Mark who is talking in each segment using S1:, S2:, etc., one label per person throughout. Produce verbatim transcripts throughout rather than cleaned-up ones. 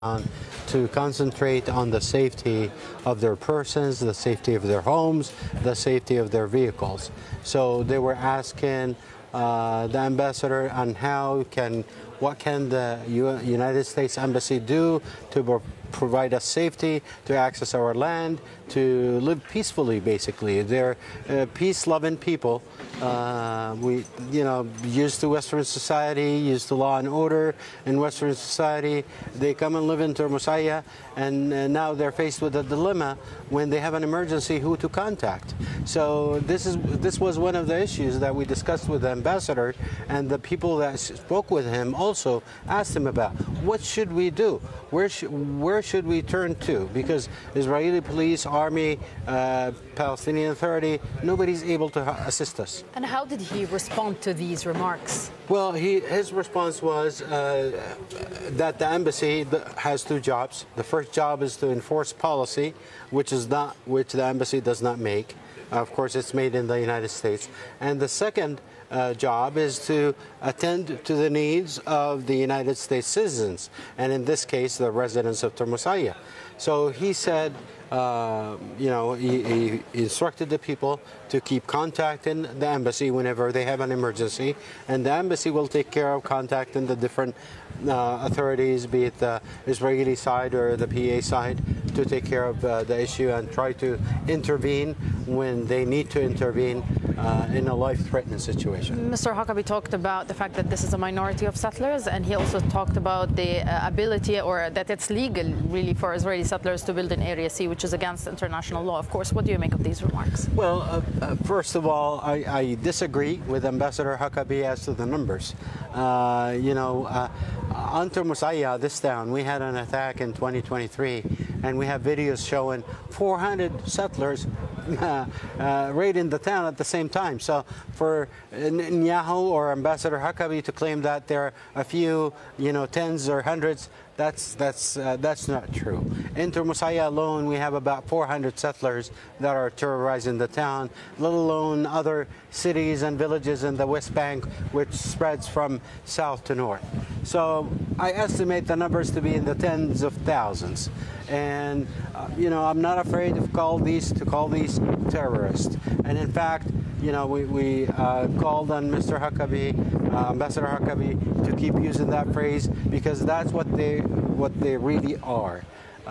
S1: on to concentrate on the safety of their persons, the safety of their homes, the safety of their vehicles. So they were asking uh, the ambassador on how can, what can the U United States Embassy do to provide us safety, to access our land, to live peacefully, basically. They're uh, peace-loving people. Uh, we, you know, used to Western society, used to law and order in Western society. They come and live in Termosaya, and uh, now they're faced with a dilemma when they have an emergency, who to contact. So this is this was one of the issues that we discussed with the ambassador, and the people that spoke with him also asked him about what should we do, where sh where should we turn to, because Israeli police, army, uh, Palestinian Authority, nobody's able to assist us.
S2: And how did he respond to these remarks?
S1: Well, he, his response was uh, that the embassy has two jobs. The first job is to enforce policy, which is not which the embassy does not make. Of course, it's made in the United States. And the second uh, job is to attend to the needs of the United States citizens, and in this case, the residents of Termosaya. So he said, uh, you know, he, he instructed the people to keep contacting the embassy whenever they have an emergency, and the embassy will take care of contacting the different uh, authorities, be it the Israeli side or the P A side, to take care of uh, the issue and try to intervene when they need to intervene uh, in a life-threatening situation.
S2: Mister Huckabee talked about the fact that this is a minority of settlers, and he also talked about the uh, ability, or that it's legal really for Israeli settlers to build in Area C, which is against international law. Of course, what do you make of these remarks?
S1: Well, uh, uh, first of all, I, I disagree with Ambassador Huckabee as to the numbers. Uh, you know, uh, on Termosaya, this town, we had an attack in twenty twenty-three, and we have videos showing four hundred settlers uh, uh, raiding the town at the same time. So for Netanyahu or Ambassador Huckabee to claim that there are a few, you know, tens or hundreds, that's that's uh, that's not true. In Termosaya alone, we have about four hundred settlers that are terrorizing the town, let alone other cities and villages in the West Bank, which spreads from south to north. So I estimate the numbers to be in the tens of thousands. And uh, you know, I'm not afraid of call these to call these terrorists. And in fact, you know, we, we uh, called on Mister Huckabee, uh, Ambassador Huckabee, to keep using that phrase, because that's what they what they really are.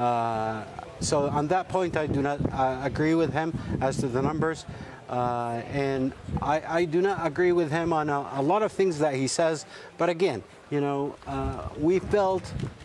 S1: Uh, so on that point, I do not uh, agree with him as to the numbers. Uh, and I, I do not agree with him on a, a lot of things that he says. But again, you know, uh, we felt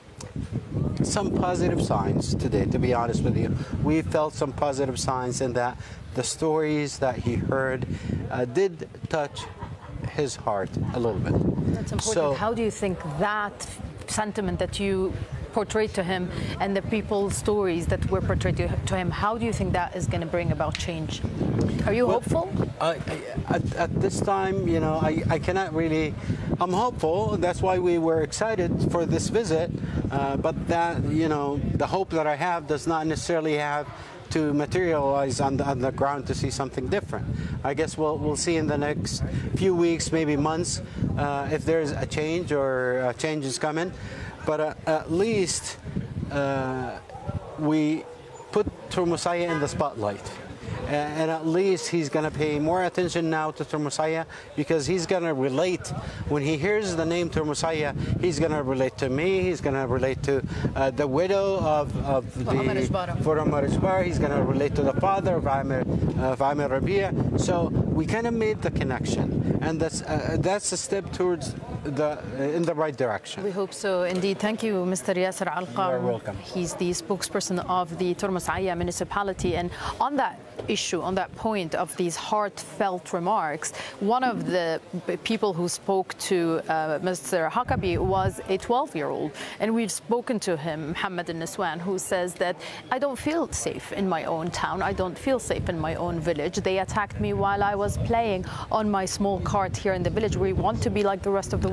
S1: some positive signs today, to be honest with you. We felt some positive signs in that the stories that he heard uh, did touch his heart a little bit.
S2: That's important.
S1: So,
S2: how do you think that sentiment that you portrayed to him and the people's stories that were portrayed to him, how do you think that is going to bring about change? Are you
S1: well,
S2: hopeful?
S1: Uh, at, at this time, you know, I, I cannot really, I'm hopeful. That's why we were excited for this visit. Uh, but that, you know, the hope that I have does not necessarily have to materialize on the, on the ground to see something different. I guess we'll, we'll see in the next few weeks, maybe months, uh, if there's a change or a change is coming. But uh, at least uh, we put Termosaya in the spotlight. And at least he's going to pay more attention now to Termosaya, because he's going to relate. When he hears the name Termosaya, he's going to relate to me. He's going to relate to uh, the widow of, of the Muhammad Ijbar. He's going to relate to the father of Amir, of Amir Rabia. So we kind of made the connection, and that's uh, that's a step towards the uh, in the right direction.
S2: We hope so, indeed. Thank you, Mister Yasser Alqam.
S1: You're welcome.
S2: He's the spokesperson of the Termosaya municipality, and on that issue, on that point of these heartfelt remarks, one of the people who spoke to uh, Mister Huckabee was a twelve-year-old, and we've spoken to him, Mohammed al-Niswan, who says that I don't feel safe in my own town, I don't feel safe in my own village. They attacked me while I was playing on my small cart here in the village. We want to be like the rest of the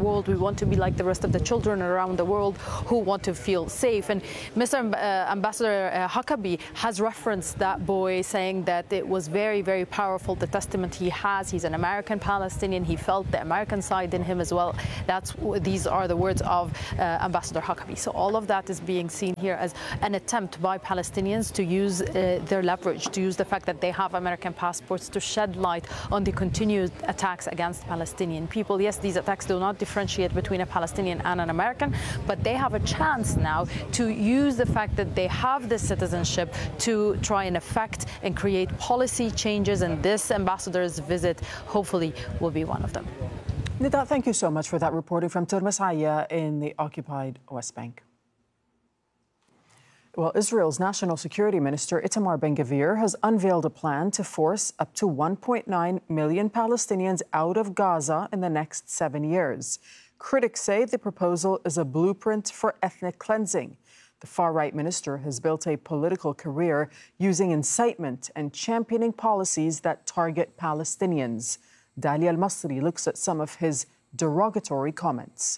S2: world. We want to be like the rest of the children around the world who want to feel safe. And Mister Uh, Ambassador uh, Huckabee has referenced that boy, saying that it was very, very powerful, the testament he has. He's an American Palestinian. He felt the American side in him as well. That's These are the words of uh, Ambassador Huckabee. So all of that is being seen here as an attempt by Palestinians to use uh, their leverage, to use the fact that they have American passports to shed light on the continued attacks against Palestinian people. Yes, these attacks do not differentiate between a Palestinian and an American, but they have a chance now to use the fact that they have this citizenship to try and affect and create policy changes, and this ambassador's visit hopefully will be one of them.
S3: Nida, thank you so much for that reporting from Turmus Haya in the occupied West Bank. Well, Israel's National Security Minister Itamar Ben-Gvir has unveiled a plan to force up to one point nine million Palestinians out of Gaza in the next seven years. Critics say the proposal is a blueprint for ethnic cleansing. The far-right minister has built a political career using incitement and championing policies that target Palestinians. Dalia Al-Masri looks at some of his derogatory comments.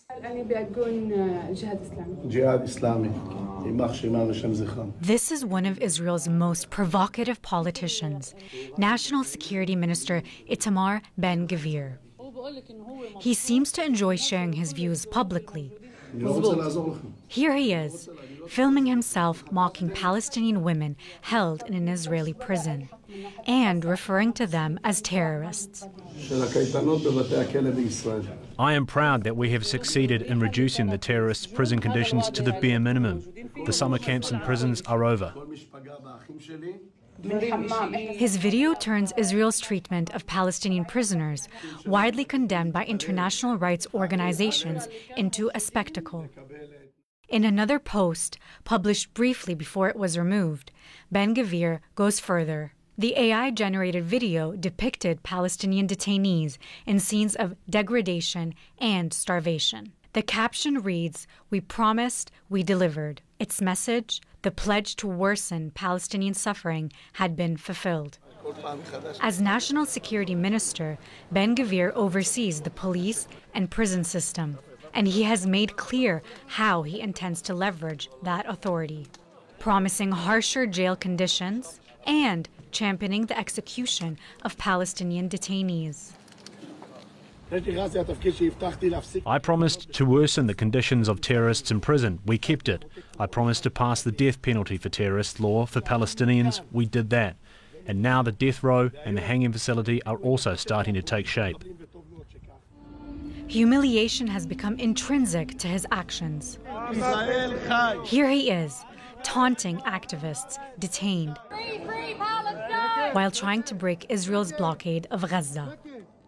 S4: This is one of Israel's most provocative politicians, National Security Minister Itamar Ben-Gvir. He seems to enjoy sharing his views publicly. Here he is, filming himself mocking Palestinian women held in an Israeli prison and referring to them as terrorists.
S5: I am proud that we have succeeded in reducing the terrorists' prison conditions to the bare minimum. The summer camps and prisons are over.
S4: His video turns Israel's treatment of Palestinian prisoners, widely condemned by international rights organizations, into a spectacle. In another post, published briefly before it was removed, Ben-Gvir goes further. The A I-generated video depicted Palestinian detainees in scenes of degradation and starvation. The caption reads, "We promised, we delivered." Its message, the pledge to worsen Palestinian suffering, had been fulfilled. As National Security Minister, Ben-Gvir oversees the police and prison system, and he has made clear how he intends to leverage that authority, promising harsher jail conditions and championing the execution of Palestinian detainees.
S5: I promised to worsen the conditions of terrorists in prison. We kept it. I promised to pass the death penalty for terrorist law for Palestinians. We did that. And now the death row and the hanging facility are also starting to take shape.
S4: Humiliation has become intrinsic to his actions. Here he is, taunting activists detained while trying to break Israel's blockade of Gaza.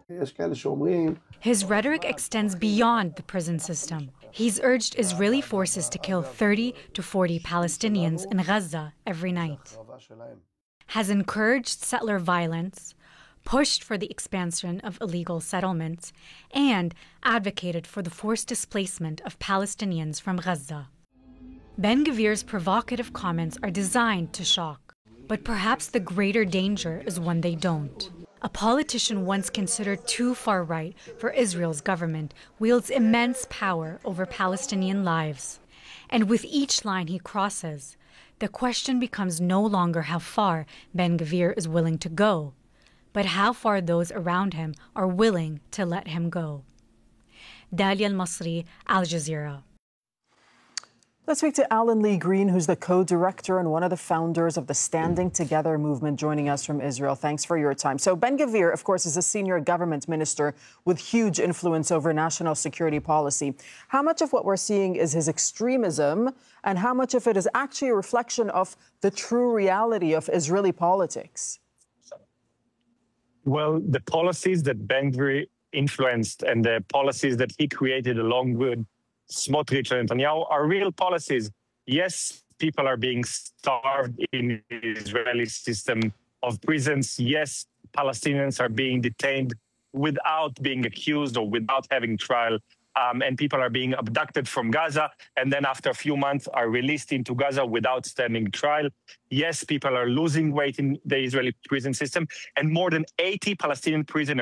S4: His rhetoric extends beyond the prison system. He's urged Israeli forces to kill thirty to forty Palestinians in Gaza every night, has encouraged settler violence, pushed for the expansion of illegal settlements, and advocated for the forced displacement of Palestinians from Gaza. Ben-Gvir's provocative comments are designed to shock, but perhaps the greater danger is when they don't. A politician once considered too far right for Israel's government wields immense power over Palestinian lives. And with each line he crosses, the question becomes no longer how far Ben-Gvir is willing to go, but how far those around him are willing to let him go. Dalia Al-Masri, Al Jazeera.
S3: Let's speak to Alan Lee Green, who's the co-director and one of the founders of the Standing Together movement, joining us from Israel. Thanks for your time. So Ben-Gvir, of course, is a senior government minister with huge influence over national security policy. How much of what we're seeing is his extremism, and how much of it is actually a reflection of the true reality of Israeli politics?
S6: Well, the policies that Ben-Gvir influenced and the policies that he created along with Smotrich and Netanyahu are real policies. Yes, people are being starved in the Israeli system of prisons. Yes, Palestinians are being detained without being accused or without having trial. Um, and people are being abducted from Gaza and then after a few months are released into Gaza without standing trial. Yes, people are losing weight in the Israeli prison system. And more than eighty Palestinian prisoners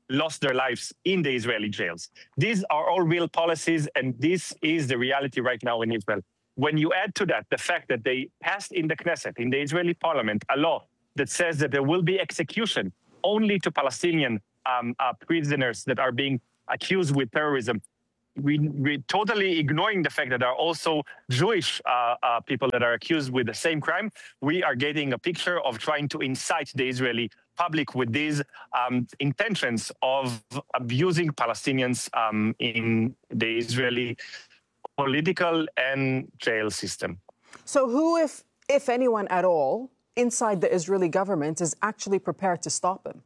S6: lost their lives in the Israeli jails. These are all real policies, and this is the reality right now in Israel. When you add to that the fact that they passed in the Knesset, in the Israeli parliament, a law that says that there will be execution only to Palestinian um, uh, prisoners that are being accused with terrorism, we, we're totally ignoring the fact that there are also Jewish uh, uh, people that are accused with the same crime. We are getting a picture of trying to incite the Israeli public with these um, intentions of abusing Palestinians um, in the Israeli political and jail system.
S3: So who, if, if anyone at all, inside the Israeli government is actually prepared to stop him?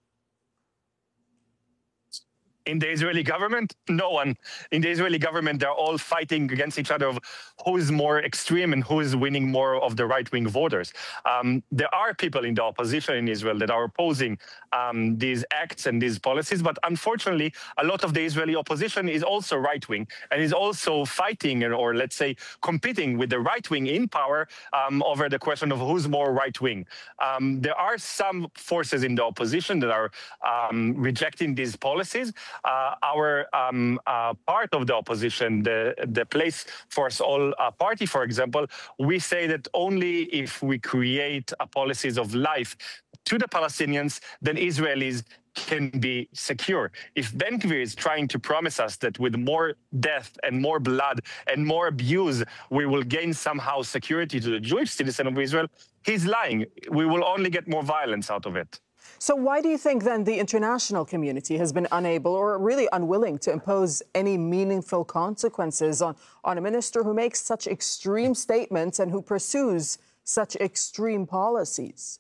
S6: In the Israeli government, no one. In the Israeli government, they're all fighting against each other of who is more extreme and who is winning more of the right-wing voters. Um, there are people in the opposition in Israel that are opposing um, these acts and these policies, but unfortunately, a lot of the Israeli opposition is also right-wing and is also fighting, or let's say, competing with the right-wing in power um, over the question of who's more right-wing. Um, there are some forces in the opposition that are um, rejecting these policies. Uh, our um, uh, part of the opposition, the, the Place for Us All uh, party, for example, we say that only if we create uh, policies of life to the Palestinians, then Israelis can be secure. If Ben Gvir is trying to promise us that with more death and more blood and more abuse, we will gain somehow security to the Jewish citizen of Israel, he's lying. We will only get more violence out of it.
S3: So why do you think then the international community has been unable or really unwilling to impose any meaningful consequences on, on a minister who makes such extreme statements and who pursues such extreme policies?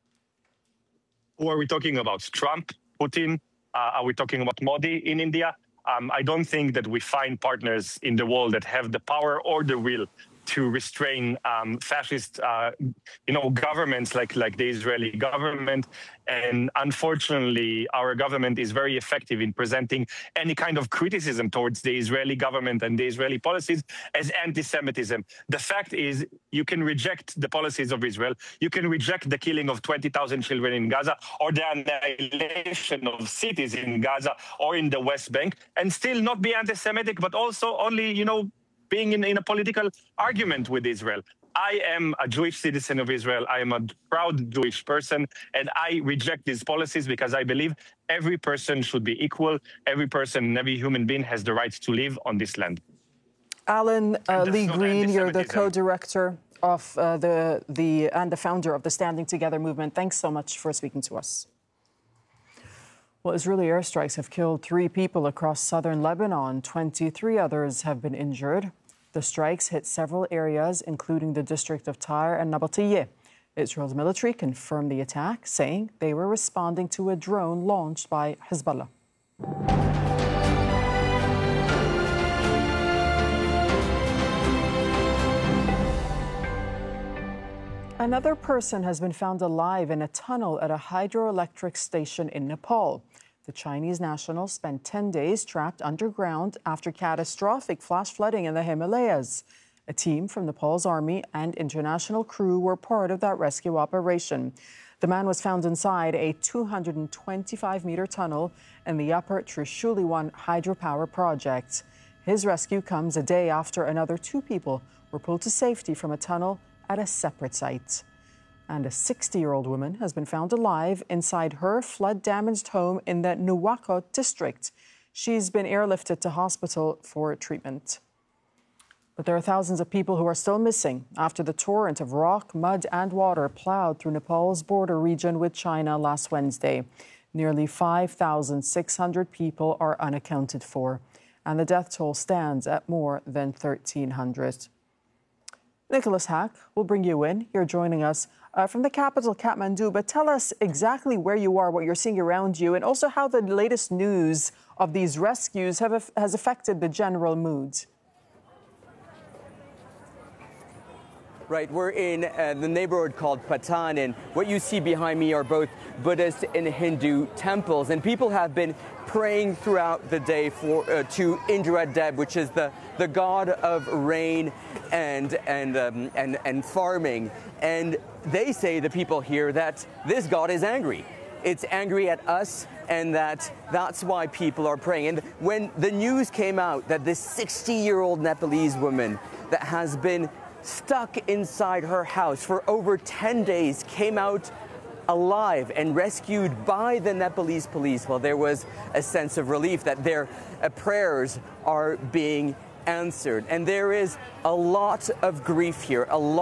S6: Who are we talking about? Trump, Putin? Uh, are we talking about Modi in India? Um, I don't think that we find partners in the world that have the power or the will to restrain um, fascist, uh, you know, governments like, like the Israeli government. And unfortunately, our government is very effective in presenting any kind of criticism towards the Israeli government and the Israeli policies as anti-Semitism. The fact is, you can reject the policies of Israel. You can reject the killing of twenty thousand children in Gaza or the annihilation of cities in Gaza or in the West Bank and still not be anti-Semitic, but also only, you know, being in, in a political argument with Israel. I am a Jewish citizen of Israel. I am a proud Jewish person, and I reject these policies because I believe every person should be equal. Every person and every human being has the right to live on this land.
S3: Alan uh, Lee Green, you're the co-director of uh, the, the and the founder of the Standing Together movement. Thanks so much for speaking to us. Well, Israeli airstrikes have killed three people across southern Lebanon. twenty-three others have been injured. The strikes hit several areas, including the district of Tyre and Nabatiyeh. Israel's military confirmed the attack, saying they were responding to a drone launched by Hezbollah. Another person has been found alive in a tunnel at a hydroelectric station in Nepal. The Chinese national spent ten days trapped underground after catastrophic flash flooding in the Himalayas. A team from Nepal's army and international crew were part of that rescue operation. The man was found inside a two hundred twenty-five meter tunnel in the upper Trishuli one hydropower project. His rescue comes a day after another two people were pulled to safety from a tunnel at a separate site. And a sixty-year-old woman has been found alive inside her flood-damaged home in the Nuwakot district. She's been airlifted to hospital for treatment. But there are thousands of people who are still missing after the torrent of rock, mud and water plowed through Nepal's border region with China last Wednesday. Nearly five thousand six hundred people are unaccounted for, and the death toll stands at more than thirteen hundred. Nicholas Hack will bring you in. You're joining us uh, from the capital, Kathmandu. But tell us exactly where you are, what you're seeing around you, and also how the latest news of these rescues have, has affected the general mood.
S7: Right, we're in uh, the neighborhood called Patan, and what you see behind me are both Buddhist and Hindu temples, and people have been praying throughout the day for uh, to Indra Deb, which is the, the god of rain and and, um, and and farming. And they say, the people here, that this god is angry. it's angry at us, and that that's why people are praying. And when the news came out that this sixty-year-old Nepalese woman that has been stuck inside her house for over ten days came out alive and rescued by the Nepalese police, well, there was a sense of relief that their uh, prayers are being answered. And there is a lot of grief here, a lot